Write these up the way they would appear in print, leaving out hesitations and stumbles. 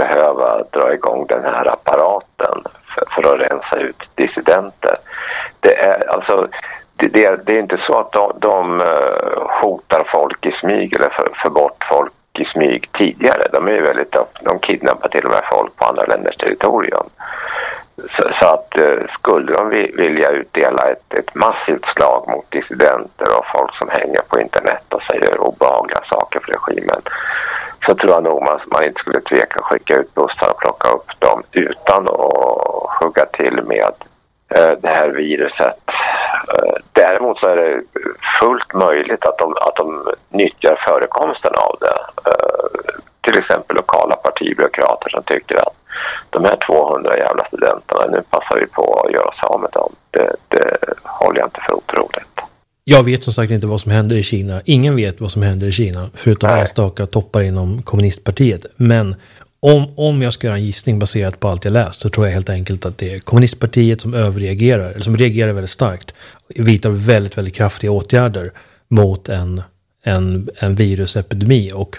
behöva dra igång den här apparaten för att rensa ut dissidenter. Det är inte så att de hotar folk i smyg eller för bort folk i smyg tidigare. De är ju väldigt öppna. De kidnappar till och med folk på andra länders territorium. Så att skulle de vilja utdela ett massivt slag mot dissidenter och folk som hänger på internet och säger obehagliga saker för regimen, så tror jag nog man inte skulle tveka att skicka ut bussar och plocka upp dem utan att hugga till med det här viruset. Däremot så är det fullt möjligt att de nyttjar förekomsten av det. Till exempel lokala partibyråkrater som tycker att de här 200 jävla studenterna, nu passar vi på att göra oss av med dem. Det håller jag inte för otroligt. Jag vet som sagt inte vad som händer i Kina. Ingen vet vad som händer i Kina förutom enstaka toppar inom kommunistpartiet. Men om jag ska göra en gissning baserat på allt jag läst, så tror jag helt enkelt att det är kommunistpartiet som överreagerar, eller som reagerar väldigt starkt, vidtar väldigt, väldigt kraftiga åtgärder mot en virusepidemi. Och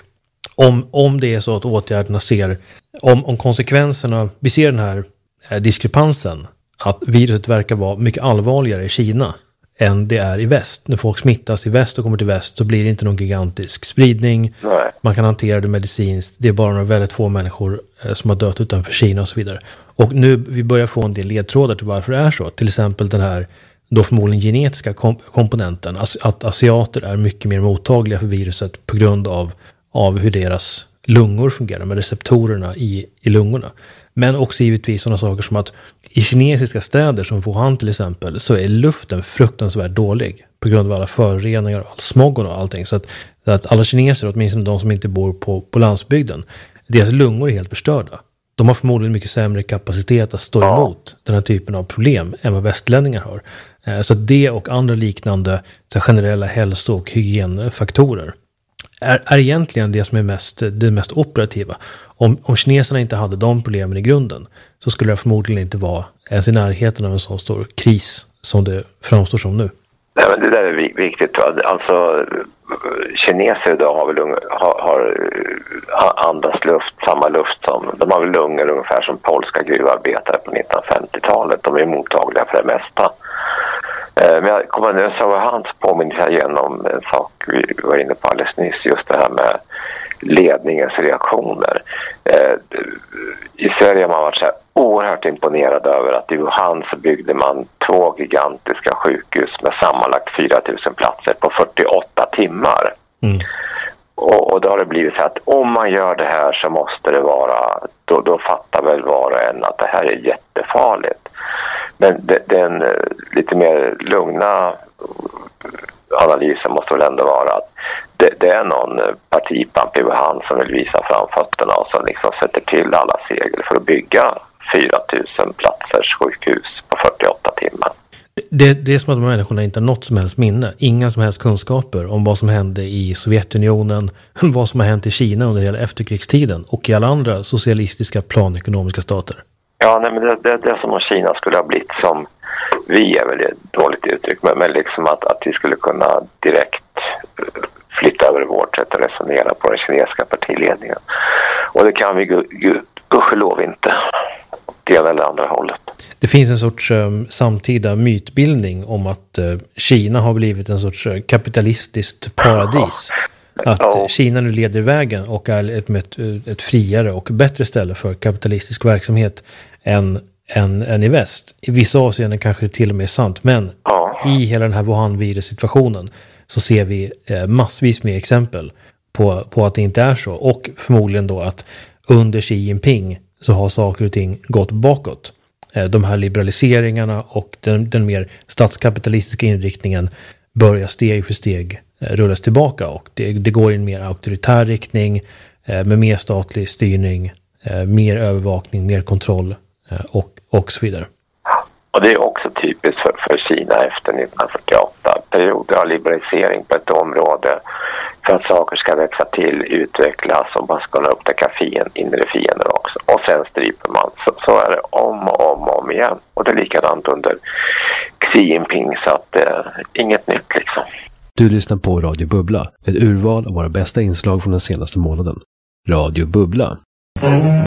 om det är så att åtgärderna om konsekvenserna, vi ser den här diskrepansen, att viruset verkar vara mycket allvarligare i Kina än det är i väst. När folk smittas i väst och kommer till väst så blir det inte någon gigantisk spridning. Nej. Man kan hantera det medicinskt. Det är bara några väldigt få människor som har dött utanför Kina och så vidare. Och nu vi börjar få en del ledtrådar till varför det är så. Till exempel den här då förmodligen genetiska komponenten. Att asiater är mycket mer mottagliga för viruset på grund av hur deras lungor fungerar med receptorerna i lungorna. Men också givetvis sådana saker som att i kinesiska städer som Wuhan till exempel så är luften fruktansvärt dålig på grund av alla föroreningar och all smog och allting. Så att alla kineser, åtminstone de som inte bor på landsbygden, deras lungor är helt förstörda. De har förmodligen mycket sämre kapacitet att stå emot den här typen av problem än vad västlänningar har. Så att det och andra liknande så generella hälso- och hygienfaktorer är egentligen det som är det mest operativa. Om kineserna inte hade de problemen i grunden så skulle det förmodligen inte vara ens i närheten av en sån stor kris som det framstår som nu. Nej, men det där är viktigt. Alltså, kineser idag har andas luft, samma luft som, de har väl lungor ungefär som polska gruvarbetare på 1950-talet. De är mottagliga för det mesta. Men jag kommer nu så hans påminner igenom en sak vi var inne på alldeles nyss, just det här med ledningens reaktioner. I Sverige har man varit så här oerhört imponerad över att i Wuhan så byggde man 2 gigantiska sjukhus med sammanlagt 4 000 platser på 48 timmar. Mm. Och då har det blivit så att om man gör det här så måste det vara, då fattar väl var och en att det här är jättefarligt. Men den lite mer lugna analysen måste väl ändå vara att det är någon partipamp i Wuhan som vill visa framfötterna och som liksom sätter till alla segel för att bygga 4 000 platsers sjukhus på 48 timmar. Det är som att de människorna inte har något som helst minne, inga som helst kunskaper om vad som hände i Sovjetunionen, vad som har hänt i Kina under hela efterkrigstiden och i alla andra socialistiska planekonomiska stater. Ja, nej, men det är som om Kina skulle ha blivit som vi är väl ett dåligt uttryck, men liksom att vi skulle kunna direkt flytta över vårt sätt att resonera på den kinesiska partiledningen. Och det kan vi gudskelov inte det ena eller andra hållet. Det finns en sorts samtida mytbildning om att Kina har blivit en sorts kapitalistiskt paradis. Att Kina nu leder vägen och är ett friare och bättre ställe för kapitalistisk verksamhet än i väst. I vissa avseenden kanske det till och med är sant, men i hela den här Wuhan-virus-situationen så ser vi massvis med exempel på att det inte är så. Och förmodligen då att under Xi Jinping så har saker och ting gått bakåt. De här liberaliseringarna och den mer statskapitalistiska inriktningen börjar steg för steg rullas tillbaka och det går i en mer auktoritär riktning med mer statlig styrning, mer övervakning, mer kontroll och så vidare. Och det är också typiskt för Kina efter 1948. Perioder av liberalisering på ett område för att saker ska växa till, utvecklas och man ska kunna upptäcka inre fiender också. Och sen stryper man. Så är det om och om igen. Och det är likadant under Xi Jinping, så att inget nytt liksom. Du lyssnar på Radio Bubbla, ett urval av våra bästa inslag från den senaste månaden. Radio Bubbla.